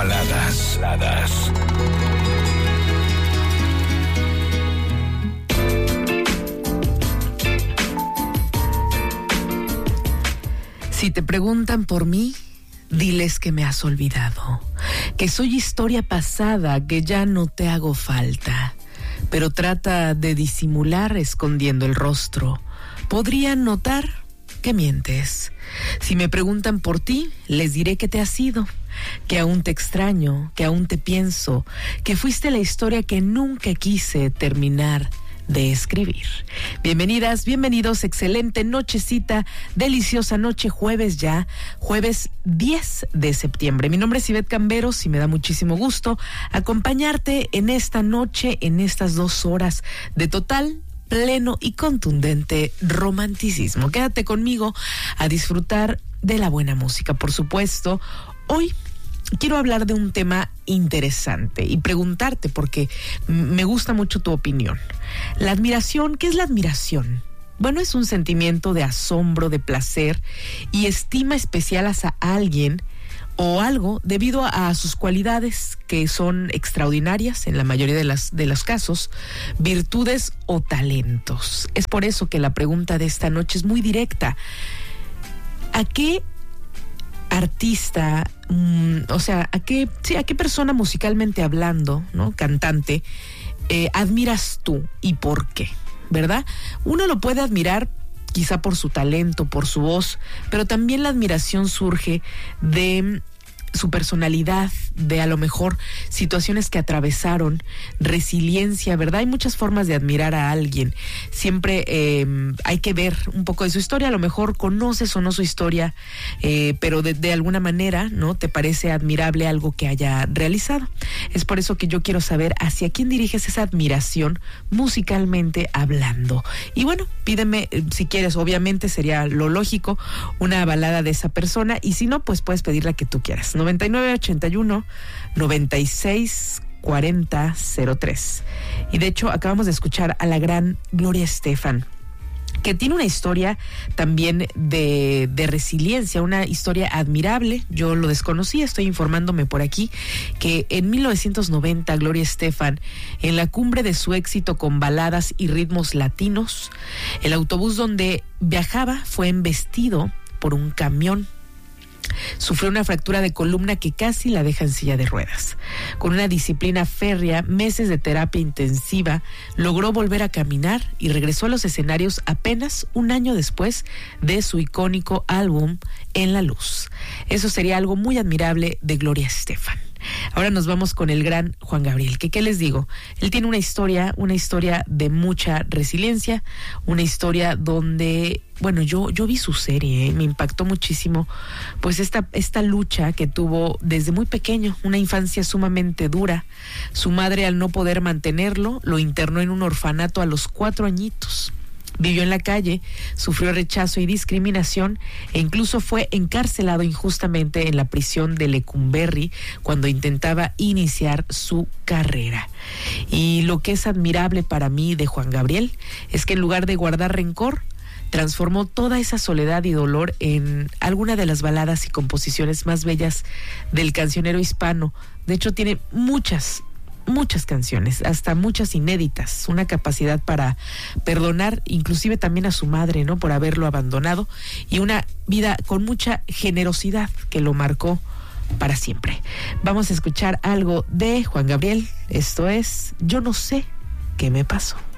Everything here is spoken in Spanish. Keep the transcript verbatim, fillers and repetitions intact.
Baladas. Baladas. Si te preguntan por mí, diles que me has olvidado, que soy historia pasada, que ya no te hago falta. Pero trata de disimular escondiendo el rostro. Podrían notar que mientes. Si me preguntan por ti, les diré que te has ido, que aún te extraño, que aún te pienso, que fuiste la historia que nunca quise terminar de escribir. Bienvenidas, bienvenidos, excelente nochecita, deliciosa noche, jueves ya, jueves diez de septiembre. Mi nombre es Ivette Camberos y me da muchísimo gusto acompañarte en esta noche, en estas dos horas de total, pleno y contundente romanticismo. Quédate conmigo a disfrutar de la buena música, por supuesto. Hoy quiero hablar de un tema interesante y preguntarte, porque me gusta mucho tu opinión. La admiración, ¿qué es la admiración? Bueno, es un sentimiento de asombro, de placer y estima especial hacia alguien o algo debido a, a sus cualidades, que son extraordinarias en la mayoría de las de los casos, virtudes o talentos. Es por eso que la pregunta de esta noche es muy directa. ¿A qué artista, mmm, o sea, a qué, sí, a qué persona musicalmente hablando, ¿no? Cantante, eh, admiras tú y por qué, ¿verdad? Uno lo puede admirar quizá por su talento, por su voz, pero también la admiración surge de su personalidad, de a lo mejor situaciones que atravesaron, resiliencia, ¿verdad? Hay muchas formas de admirar a alguien. Siempre eh, hay que ver un poco de su historia. A lo mejor conoces o no su historia, eh, pero de, de alguna manera, ¿no? Te parece admirable algo que haya realizado. Es por eso que yo quiero saber hacia quién diriges esa admiración musicalmente hablando. Y bueno, pídeme, si quieres, obviamente sería lo lógico, una balada de esa persona, y si no, pues puedes pedir la que tú quieras. noventa y nueve ochenta y uno noventa y seis cuarenta cero tres. Y de hecho acabamos de escuchar a la gran Gloria Estefan, que tiene una historia también de, de resiliencia, una historia admirable. Yo lo desconocía, estoy informándome por aquí, que en mil novecientos noventa Gloria Estefan, en la cumbre de su éxito con baladas y ritmos latinos, el autobús donde viajaba fue embestido por un camión. Sufrió una fractura de columna que casi la deja en silla de ruedas. Con una disciplina férrea, meses de terapia intensiva, logró volver a caminar y regresó a los escenarios apenas un año después de su icónico álbum En la Luz. Eso sería algo muy admirable de Gloria Estefan. Ahora nos vamos con el gran Juan Gabriel, que qué les digo, él tiene una historia, una historia de mucha resiliencia, una historia donde, bueno, yo, yo vi su serie, ¿eh? Me impactó muchísimo, pues esta, esta lucha que tuvo desde muy pequeño, una infancia sumamente dura. Su madre, al no poder mantenerlo, lo internó en un orfanato a los cuatro añitos. Vivió en la calle, sufrió rechazo y discriminación e incluso fue encarcelado injustamente en la prisión de Lecumberri cuando intentaba iniciar su carrera. Y lo que es admirable para mí de Juan Gabriel es que en lugar de guardar rencor, transformó toda esa soledad y dolor en alguna de las baladas y composiciones más bellas del cancionero hispano. De hecho, tiene muchas muchas canciones, hasta muchas inéditas, una capacidad para perdonar inclusive también a su madre, ¿no? Por haberlo abandonado, y una vida con mucha generosidad que lo marcó para siempre. Vamos a escuchar algo de Juan Gabriel. Esto es Yo no sé qué me pasó.